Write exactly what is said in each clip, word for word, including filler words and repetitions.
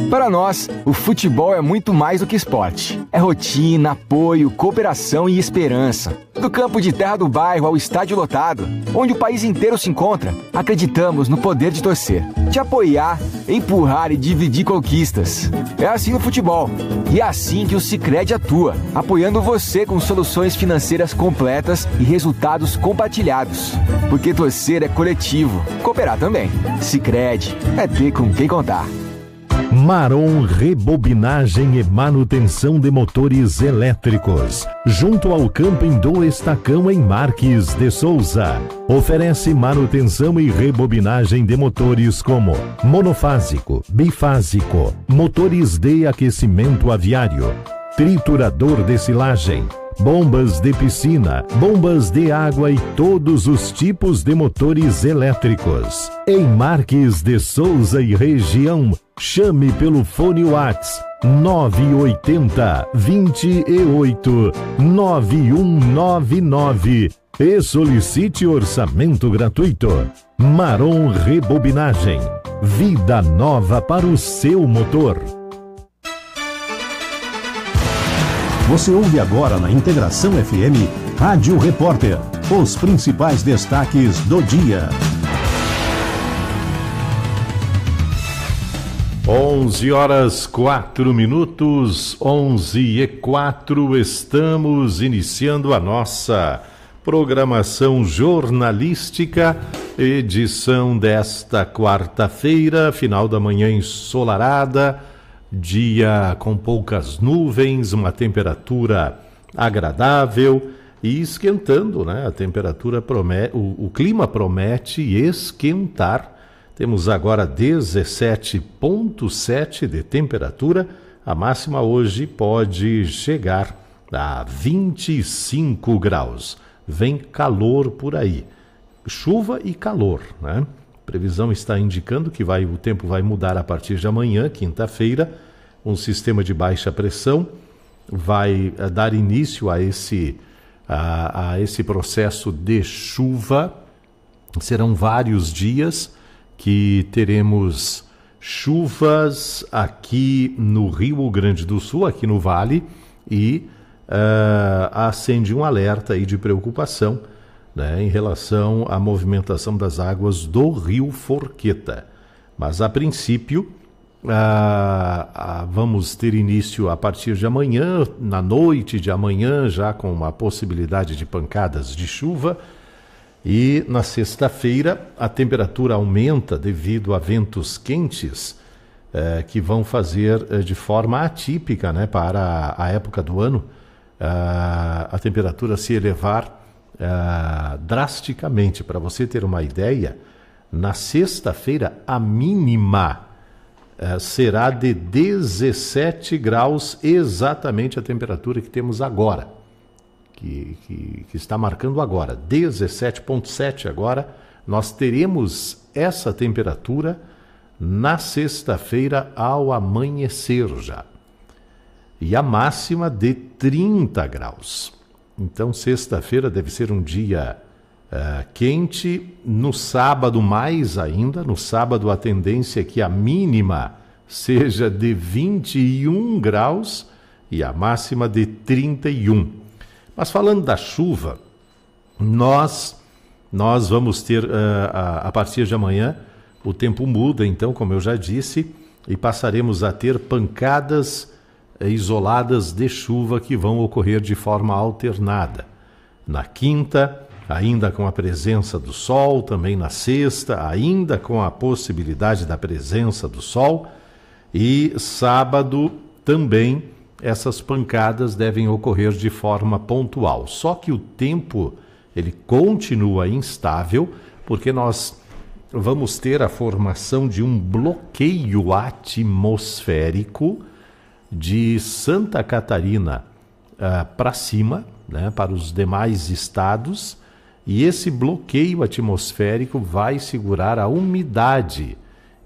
Para nós, o futebol é muito mais do que esporte. É rotina, apoio, cooperação e esperança. Do campo de terra do bairro ao estádio lotado, onde o país inteiro se encontra, acreditamos no poder de torcer, de apoiar, empurrar e dividir conquistas. É assim no futebol. E é assim que o Sicredi atua, apoiando você com soluções financeiras completas e resultados compartilhados. Porque torcer é coletivo, cooperar também. Sicredi, é ter com quem contar. Marom Rebobinagem e Manutenção de Motores Elétricos, junto ao Camping do Estacão em Marques de Souza. Oferece manutenção e rebobinagem de motores como monofásico, bifásico, motores de aquecimento aviário, triturador de silagem, bombas de piscina, bombas de água e todos os tipos de motores elétricos. Em Marques de Souza e região, chame pelo fone Whats nove oito zero, dois oito, nove um nove nove e solicite orçamento gratuito. Marom Rebobinagem, vida nova para o seu motor. Você ouve agora na Integração F M, Rádio Repórter, os principais destaques do dia. onze horas quatro minutos, onze e quatro, estamos iniciando a nossa programação jornalística, edição desta quarta-feira, final da manhã ensolarada, dia com poucas nuvens, uma temperatura agradável e esquentando, né? A temperatura promete, o, o clima promete esquentar. Temos agora dezessete vírgula sete de temperatura. A máxima hoje pode chegar a vinte e cinco graus. Vem calor por aí. Chuva e calor, né? A previsão está indicando que vai, o tempo vai mudar a partir de amanhã, quinta-feira. Um sistema de baixa pressão vai uh, dar início a esse, a, a esse processo de chuva. Serão vários dias que teremos chuvas aqui no Rio Grande do Sul, aqui no Vale, e uh, acende um alerta aí de preocupação, né, em relação à movimentação das águas do Rio Forqueta. Mas, a princípio, uh, uh, vamos ter início a partir de amanhã, na noite de amanhã, já com uma possibilidade de pancadas de chuva. E na sexta-feira a temperatura aumenta devido a ventos quentes eh, que vão fazer eh, de forma atípica, né, para a, a época do ano, uh, a temperatura se elevar uh, drasticamente. Para você ter uma ideia, na sexta-feira a mínima uh, será de dezessete graus, exatamente a temperatura que temos agora. Que, que, que está marcando agora, dezessete vírgula sete agora, nós teremos essa temperatura na sexta-feira ao amanhecer já. E a máxima de trinta graus. Então, sexta-feira deve ser um dia uh, quente, no sábado mais ainda, no sábado a tendência é que a mínima seja de vinte e um graus e a máxima de trinta e um. Mas falando da chuva, nós, nós vamos ter, uh, a, a partir de amanhã, o tempo muda, então, como eu já disse, e passaremos a ter pancadas uh, isoladas de chuva que vão ocorrer de forma alternada. Na quinta, ainda com a presença do sol, também na sexta, ainda com a possibilidade da presença do sol, e sábado também. Essas pancadas devem ocorrer de forma pontual. Só que o tempo ele continua instável, porque nós vamos ter a formação de um bloqueio atmosférico de Santa Catarina uh, para cima, né, para os demais estados, e esse bloqueio atmosférico vai segurar a umidade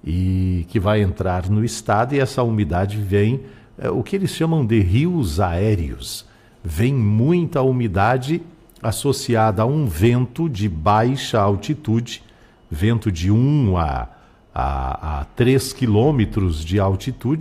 e que vai entrar no estado, e essa umidade vem o que eles chamam de rios aéreos. Vem muita umidade associada a um vento de baixa altitude, vento de um a, a, a três quilômetros de altitude,